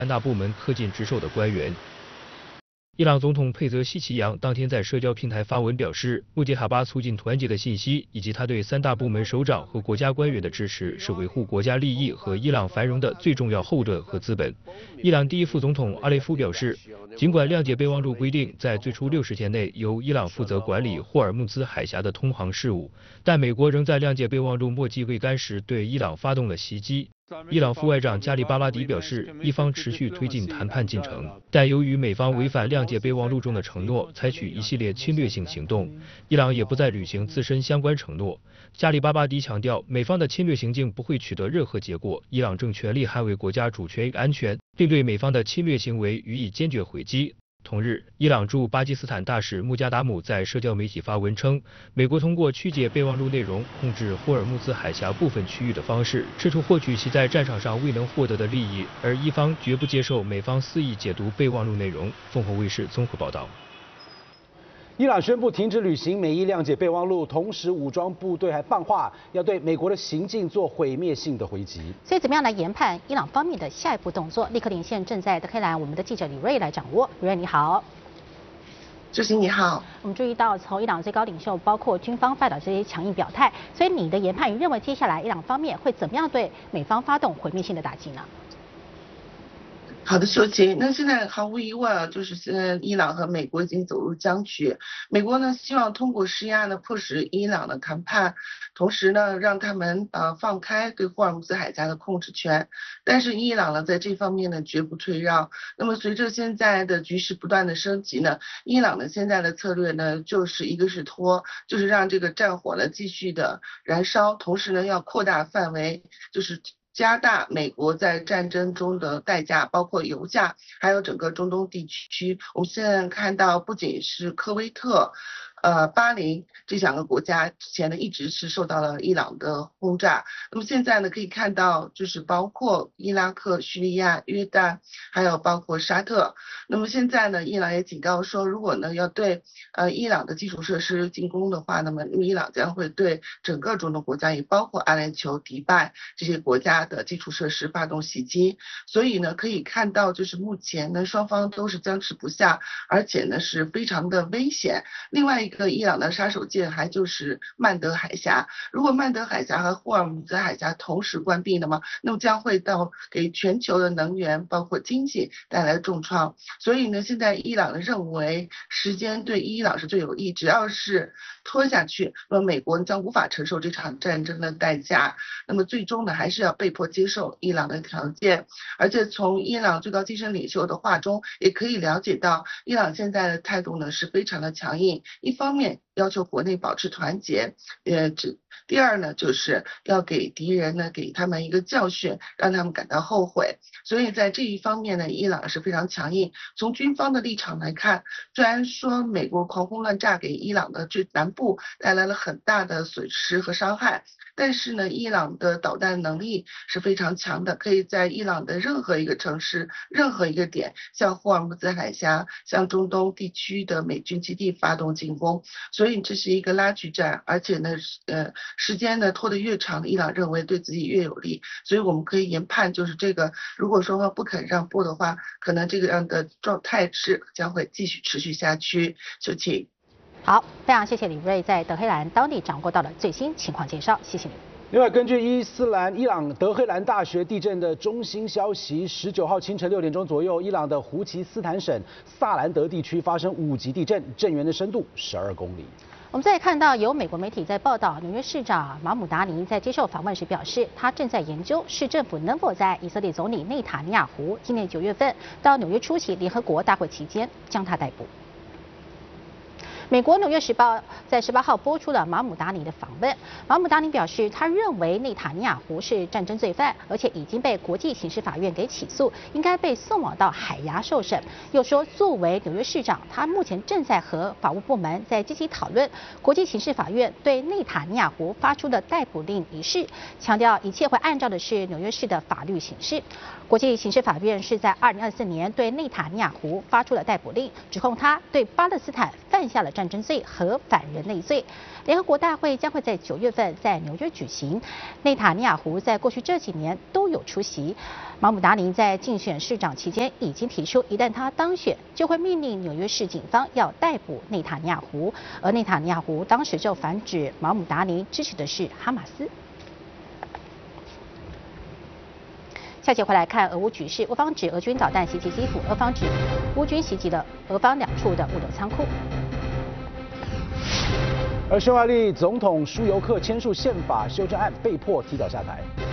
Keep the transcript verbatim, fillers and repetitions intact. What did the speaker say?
三大部门恪尽职守的官员。伊朗总统佩泽希奇扬当天在社交平台发文表示，穆杰塔巴促进团结的信息以及他对三大部门首长和国家官员的支持，是维护国家利益和伊朗繁荣的最重要后盾和资本。伊朗第一副总统阿雷夫表示，尽管谅解备忘录规定在最初六十天内由伊朗负责管理霍尔木兹海峡的通航事务，但美国仍在谅解备忘录墨迹未干时对伊朗发动了袭击。伊朗副外长加里巴拉迪表示，伊方持续推进谈判进程，但由于美方违反谅解备忘录中的承诺，采取一系列侵略性行动，伊朗也不再履行自身相关承诺。加里巴拉迪强调，美方的侵略行径不会取得任何结果，伊朗正全力捍卫国家主权与安全，并对美方的侵略行为予以坚决回击。同日，伊朗驻巴基斯坦大使穆加达姆在社交媒体发文称，美国通过曲解备忘录内容，控制霍尔木兹海峡部分区域的方式，试图获取其在战场上未能获得的利益，而伊方绝不接受美方肆意解读备忘录内容。凤凰卫视综合报道。 伊朗宣布停止履行美伊谅解备忘录，同时武装部队还放话要对美国的行径做毁灭性的回击。 所以，怎么样来研判伊朗方面的下一步动作？立刻连线正在德黑兰我们的记者李瑞来掌握。李瑞你好， 主席你好。 我们注意到，从伊朗最高领袖包括军方发表这些强硬表态，所以你的研判，你认为接下来伊朗方面会怎么样对美方发动毁灭性的打击呢？ 好的，舒淇。那现在毫无疑问啊，就是现在伊朗和美国已经走入僵局。美国呢希望通过施压呢，迫使伊朗的谈判，同时呢让他们呃放开对霍尔木兹海峡的控制权。但是伊朗呢在这方面呢绝不退让。那么随着现在的局势不断的升级呢，伊朗的现在的策略呢就是一个是拖，就是让这个战火呢继续的燃烧，同时呢要扩大范围，就是加大美国在战争中的代价，包括油价，还有整个中东地区。我们现在看到，不仅是科威特、呃巴林这两个国家之前呢一直是受到了伊朗的轰炸，那么现在呢可以看到，就是包括伊拉克、叙利亚、约旦，还有包括沙特。那么现在呢，伊朗也警告说，如果呢要对呃伊朗的基础设施进攻的话，那么伊朗将会对整个中东国家，也包括阿联酋、迪拜这些国家的基础设施发动袭击。所以呢，可以看到，就是目前呢双方都是僵持不下，而且呢是非常的危险。另外一个伊朗的杀手锏还就是曼德海峡，如果曼德海峡和霍尔木兹海峡同时关闭的嘛，那么将会到给全球的能源包括经济带来重创。所以呢，现在伊朗认为时间对伊朗是最有益，只要是拖下去，那么美国将无法承受这场战争的代价，那么最终呢还是要被迫接受伊朗的条件。而且从伊朗最高精神领袖的话中也可以了解到，伊朗现在的态度呢是非常的强硬，一方面要求国内保持团结，呃，这第二呢，就是要给敌人呢给他们一个教训，让他们感到后悔。所以在这一方面呢，伊朗是非常强硬。从军方的立场来看，虽然说美国狂轰乱炸给伊朗的这南部带来了很大的损失和伤害，但是呢，伊朗的导弹能力是非常强的，可以在伊朗的任何一个城市、任何一个点，向霍尔木兹海峡、向中东地区的美军基地发动进攻。所以这是一个拉锯战，而且呢，呃，时间呢拖得越长，伊朗认为对自己越有利。所以我们可以研判，就是这个，如果双方不肯让步的话，可能这个样的状态是将会继续持续下去。秀琴。 好，非常谢谢李瑞在德黑兰当地掌握到的最新情况介绍，谢谢你。 另外，根据伊斯兰伊朗德黑兰大学地震的中心消息，十九号清晨六点钟左右，伊朗的胡奇斯坦省萨兰德地区发生五级地震，震源的深度十二公里。 我们再看到有美国媒体在报道，纽约市长马姆达尼在接受访问时表示，他正在研究市政府能否在以色列总理内塔尼亚胡今年九月份到纽约出席联合国大会期间将他逮捕。美国《纽约时报》在十八号播出了马姆达尼的访问。马姆达尼表示，他认为内塔尼亚胡是战争罪犯，而且已经被国际刑事法院给起诉，应该被送往到海牙受审。又说，作为纽约市长，他目前正在和法务部门在积极讨论国际刑事法院对内塔尼亚胡发出的逮捕令一事，强调一切会按照的是纽约市的法律行事。国际刑事法院是在二零二四年对内塔尼亚胡发出了逮捕令，指控他对巴勒斯坦犯下了战战争罪和反人类罪。联合国大会将会在九月份在纽约举行，内塔尼亚胡在过去这几年都有出席。马姆达尼在竞选市长期间已经提出，一旦他当选，就会命令纽约市警方要逮捕内塔尼亚胡，而内塔尼亚胡当时就反指马姆达尼支持的是哈马斯。下节回来看俄乌局势，俄方指俄军导弹袭击基辅，俄方指乌军袭击了俄方两处的物流仓库。 而匈牙利总统舒尤克签署宪法修正案，被迫提早下台。